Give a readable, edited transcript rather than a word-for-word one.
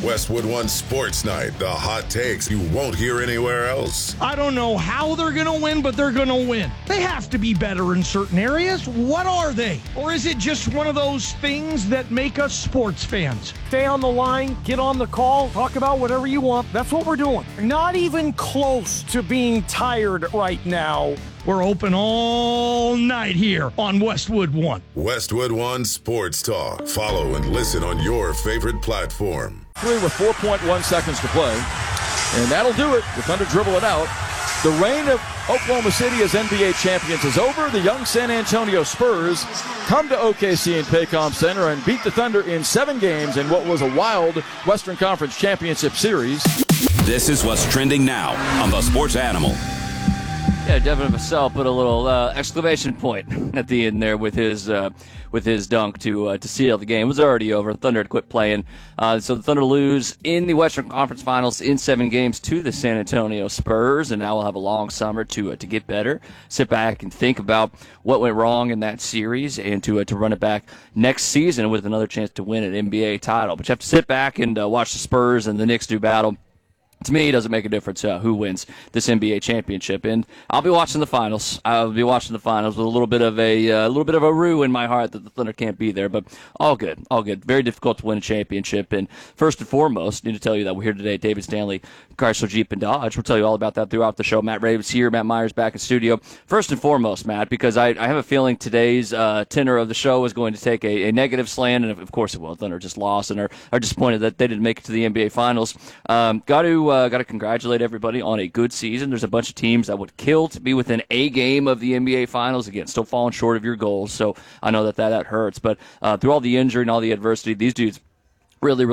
Westwood One Sports Night, the hot takes you won't hear anywhere else. I don't know how they're going to win, but they're going to win. They have to be better in certain areas. What are they? Or is it just one of those things that make us sports fans? Stay on the line, get on the call, talk about whatever you want. That's what we're doing. Not even close to being tired right now. We're open all night here on Westwood One. Westwood One Sports Talk. Follow and listen on your favorite platform. 3 with 4.1 seconds to play. And that'll do it. The Thunder dribble it out. The reign of Oklahoma City as NBA champions is over. The young San Antonio Spurs come to OKC and Paycom Center and beat the Thunder in 7 games in what was a wild Western Conference Championship series. This is what's trending now on the Sports Animal. Yeah, Devin Vassell put a little exclamation point at the end there with his dunk to seal the game. It was already over. Thunder had quit playing. So the Thunder lose in the Western Conference Finals in 7 games to the San Antonio Spurs, and now we'll have a long summer to get better, sit back and think about what went wrong in that series, and to run it back next season with another chance to win an NBA title. But you have to sit back and watch the Spurs and the Knicks do battle. To me, it doesn't make a difference who wins this NBA championship, and I'll be watching the finals. I'll be watching the finals with a little bit of a roux in my heart that the Thunder can't be there, but all good, all good. Very difficult to win a championship, and first and foremost, I need to tell you that we're here today at David Stanley Chrysler Jeep and Dodge. We'll tell you all about that throughout the show. Matt Ravens here, Matt Myers back in studio. First and foremost, Matt, because I have a feeling today's tenor of the show is going to take a negative slant, and of course it will. Thunder just lost and are disappointed that they didn't make it to the NBA Finals. Got to congratulate everybody on a good season. There's a bunch of teams that would kill to be within a game of the NBA Finals. Again, still falling short of your goals, so I know that hurts. But through all the injury and all the adversity, these dudes really